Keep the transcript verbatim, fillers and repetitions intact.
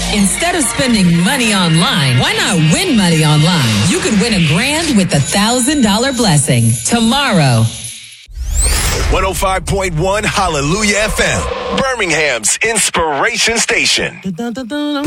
Instead of spending money online, why not win money online? You could win a grand with the one thousand dollars blessing tomorrow. one oh five point one Hallelujah F M, Birmingham's inspiration station.